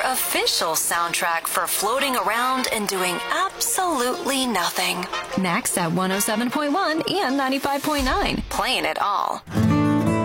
official soundtrack for floating around and doing absolutely nothing. Next at 107.1 and 95.9, playing it all.